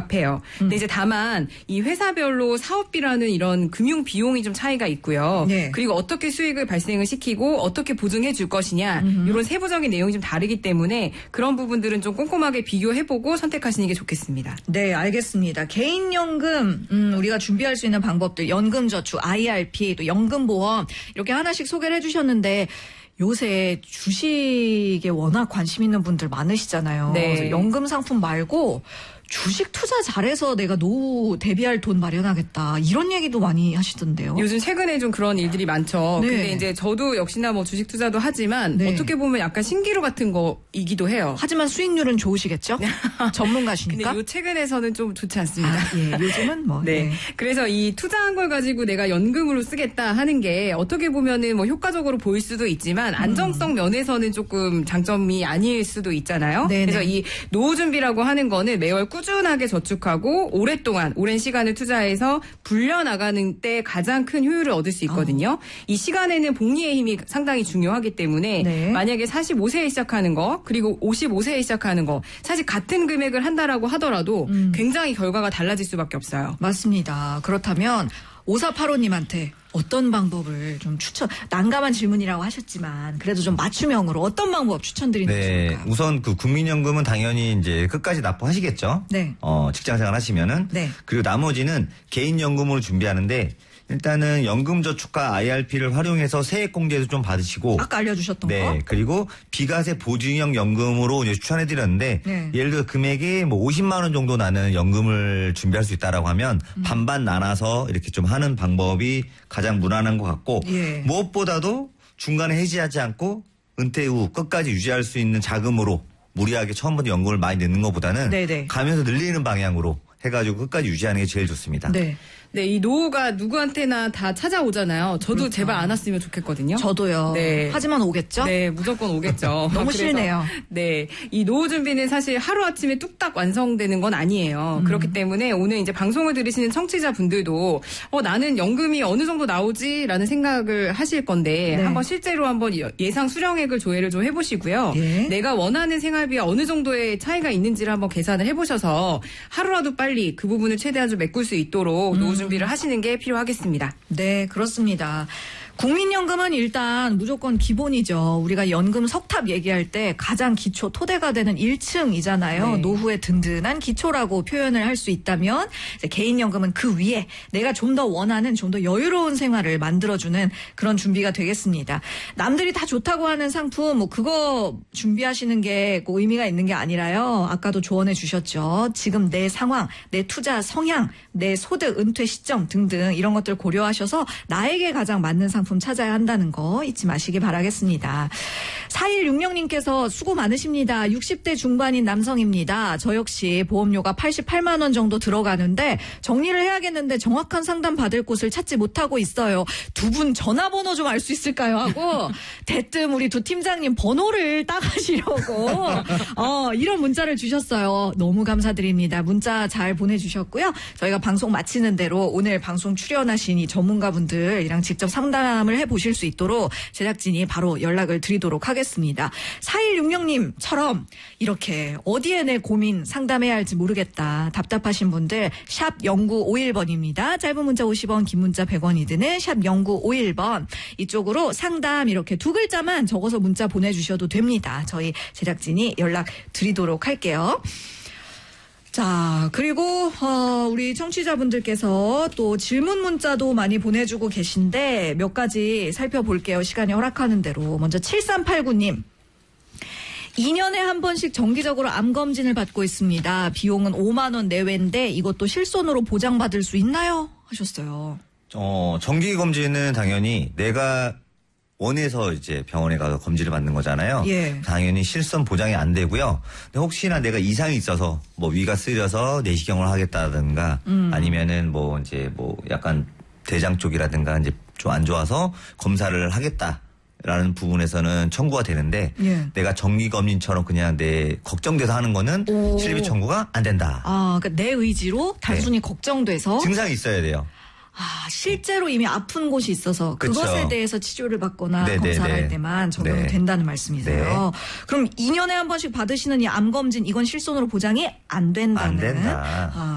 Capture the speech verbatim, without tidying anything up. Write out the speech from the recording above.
적합해요. 음. 근데 이제 다만 이 회사별로 사업비라는 이런 금융 비용이 좀 차이가 있고요. 네. 그리고 어떻게 수익을 발생을 시키고 어떻게 보증해 줄 것이냐 음흠. 이런 세부적인 내용이 좀 다르기 때문에 그런 부분들은 좀 꼼꼼하게 비교해보고 선택하시는 게 좋겠습니다. 네, 알겠습니다. 개인연금 음, 우리가 준비할 수 있는 방법들 연금저축, 아이알피, 또 연금보험 이렇게 하나씩 소개를 해주셨는데 요새 주식에 워낙 관심 있는 분들 많으시잖아요. 네. 그래서 연금 상품 말고 주식 투자 잘해서 내가 노후 대비할 돈 마련하겠다 이런 얘기도 많이 하시던데요. 요즘 최근에 좀 그런 일들이 많죠. 네. 근데 이제 저도 역시나 뭐 주식 투자도 하지만 네. 어떻게 보면 약간 신기루 같은 거이기도 해요. 하지만 수익률은 좋으시겠죠? 전문가시니까. 근데 요 최근에서는 좀 좋지 않습니다. 아, 예, 요즘은 뭐. 네. 네. 그래서 이 투자한 걸 가지고 내가 연금으로 쓰겠다 하는 게 어떻게 보면은 뭐 효과적으로 보일 수도 있지만 안정성 음. 면에서는 조금 장점이 아닐 수도 있잖아요. 네네. 그래서 이 노후 준비라고 하는 거는 매월 꾸준하게 저축하고 오랫동안 오랜 시간을 투자해서 불려나가는 때 가장 큰 효율을 얻을 수 있거든요. 어. 이 시간에는 복리의 힘이 상당히 중요하기 때문에 네. 만약에 사십오 세에 시작하는 거 그리고 오십오 세에 시작하는 거 사실 같은 금액을 한다라고 하더라도 음. 굉장히 결과가 달라질 수밖에 없어요. 맞습니다. 그렇다면 오사팔오님한테 어떤 방법을 좀 추천, 난감한 질문이라고 하셨지만 그래도 좀 맞춤형으로 어떤 방법 추천드리는 게 네, 좋을까요? 우선 그 국민연금은 당연히 이제 끝까지 납부하시겠죠. 네. 어, 직장생활 하시면은. 네. 그리고 나머지는 개인연금으로 준비하는데 일단은 연금저축과 아이알피를 활용해서 세액공제도 좀 받으시고. 아까 알려주셨던 네, 거. 네. 그리고 비과세 보증형 연금으로 이제 추천해드렸는데 네. 예를 들어 금액이 뭐 오십만 원 정도 나는 연금을 준비할 수 있다라고 하면 음. 반반 나눠서 이렇게 좀 하는 방법이 가장 무난한 것 같고 예. 무엇보다도 중간에 해지하지 않고 은퇴 후 끝까지 유지할 수 있는 자금으로 무리하게 처음부터 연금을 많이 넣는 것보다는 네네. 가면서 늘리는 방향으로 해가지고 끝까지 유지하는 게 제일 좋습니다. 네. 네, 이 노후가 누구한테나 다 찾아오잖아요. 저도 그렇죠. 제발 안 왔으면 좋겠거든요. 저도요. 네. 하지만 오겠죠? 네, 무조건 오겠죠. 너무 싫네요. 네, 이 노후 준비는 사실 하루아침에 뚝딱 완성되는 건 아니에요. 음. 그렇기 때문에 오늘 이제 방송을 들으시는 청취자분들도 어, 나는 연금이 어느 정도 나오지라는 생각을 하실 건데 네. 한번 실제로 한번 예상 수령액을 조회를 좀 해보시고요. 네. 내가 원하는 생활비와 어느 정도의 차이가 있는지를 한번 계산을 해보셔서 하루라도 빨리 그 부분을 최대한 좀 메꿀 수 있도록 음. 노후 준비를 하시는 게 필요하겠습니다. 네, 그렇습니다. 국민연금은 일단 무조건 기본이죠. 우리가 연금 석탑 얘기할 때 가장 기초 토대가 되는 일 층이잖아요. 네. 노후의 든든한 기초라고 표현을 할 수 있다면 이제 개인연금은 그 위에 내가 좀 더 원하는 좀 더 여유로운 생활을 만들어주는 그런 준비가 되겠습니다. 남들이 다 좋다고 하는 상품 뭐 그거 준비하시는 게 꼭 의미가 있는 게 아니라요. 아까도 조언해 주셨죠. 지금 내 상황, 내 투자 성향, 내 소득, 은퇴 시점 등등 이런 것들 고려하셔서 나에게 가장 맞는 상품 찾아야 한다는 거 잊지 마시기 바라겠습니다. 사일육영님께서 수고 많으십니다. 육십 대 중반인 남성입니다. 저 역시 보험료가 팔십팔만 원 정도 들어가는데 정리를 해야겠는데 정확한 상담 받을 곳을 찾지 못하고 있어요. 두 분 전화번호 좀 알 수 있을까요? 하고 대뜸 우리 두 팀장님 번호를 따가시려고 어, 이런 문자를 주셨어요. 너무 감사드립니다. 문자 잘 보내주셨고요. 저희가 방송 마치는 대로 오늘 방송 출연하신 이 전문가분들이랑 직접 상담 을 해보실 수 있도록 제작진이 바로 연락을 드리도록 하겠습니다. 사일육영님처럼 이렇게 어디에 내 고민 상담해야 할지 모르겠다. 답답하신 분들 샵 공구오일 번입니다. 짧은 문자 오십 원, 긴 문자 백 원이 드는 샵 공구오일 번 이쪽으로 상담 이렇게 두 글자만 적어서 문자 보내주셔도 됩니다. 저희 제작진이 연락 드리도록 할게요. 자, 그리고 어, 우리 청취자분들께서 또 질문 문자도 많이 보내주고 계신데 몇 가지 살펴볼게요. 시간이 허락하는 대로. 먼저 칠삼팔구님. 이 년에 한 번씩 정기적으로 암검진을 받고 있습니다. 비용은 오만 원 내외인데 이것도 실손으로 보장받을 수 있나요? 하셨어요. 어, 정기검진은 당연히 내가 원해서 이제 병원에 가서 검진을 받는 거잖아요. 예. 당연히 실손 보장이 안 되고요. 근데 혹시나 내가 이상이 있어서 뭐 위가 쓰려서 내시경을 하겠다든가 음. 아니면은 뭐 이제 뭐 약간 대장 쪽이라든가 이제 좀 안 좋아서 검사를 하겠다라는 부분에서는 청구가 되는데 예. 내가 정기검진처럼 그냥 내 걱정돼서 하는 거는 오. 실비 청구가 안 된다. 아, 그러니까 내 의지로 단순히 네. 걱정돼서 증상이 있어야 돼요. 아, 실제로 이미 아픈 곳이 있어서 그쵸. 그것에 대해서 치료를 받거나 네네네. 검사를 할 때만 적용이 네. 된다는 말씀이세요. 네. 그럼 이 년에 한 번씩 받으시는 이 암검진 이건 실손으로 보장이 안 된다는. 안 된다. 아.